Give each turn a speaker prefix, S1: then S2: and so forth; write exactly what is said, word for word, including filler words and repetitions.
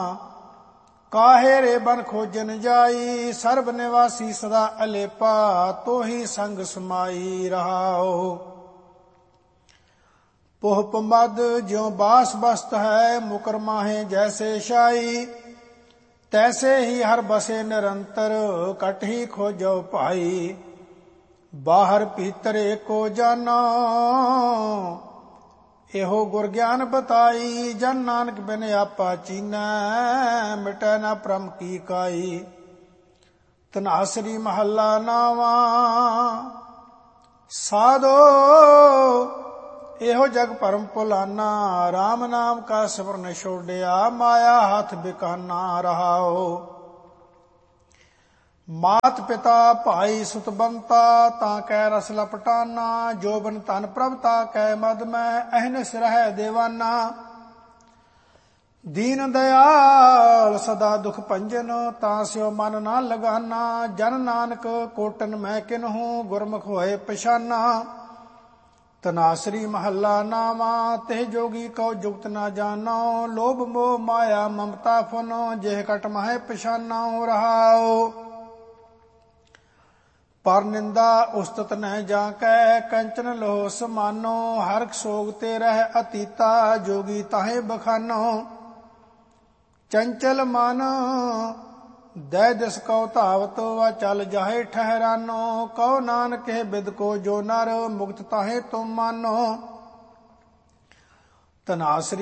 S1: काहे रे बन खोजन जाई, सर्ब निवासी सदा अलेपा, तो ही संग समाई रहाओ। पोह पमद ज्यों बास बस्त है, मुकर माहे जैसे शाई, तैसे ही हर बसे निरंतर, कट ही खोजो पाई। बाहर भीतर एको जानो, एहो गुर ज्ञान बताई। जन नानक बिन आपा चीनै, मिटै न भ्रम की काई। धनासरी महला नावा, साधो एहो जग परम भुलाना। राम नाम का सिमरन छोड़िया, माया हाथ बिकाना रहाओ। मात पिता भाई सुत बंता, ताकै रस लपटाना। जो बन तन प्रभ ताकै मद में, अहनिस रह देवाना। दीन दयाल सदा दुख भंजन, तास्यो मन ना लगाना। जन नानक कोटन मैं किन्हूं, गुरमुख होए पछाना। तनासरी महला नावा, तेह जोगी को जुगत ना जानो। लोभ मोह माया ममता फनो, जेह कट मह पछाना रहाओ। पर निंदा उस्तत न जाकै, कंचन लोह समानो। हरख सोग ते रह अतीता, जोगी ताहे बखानो। चंचल मन दै दिस को धावत, वा चल जाहे ठहरानो। कहो नानक है बिद को जो नर, मुक्त ताहे तुम मानो। तनासरी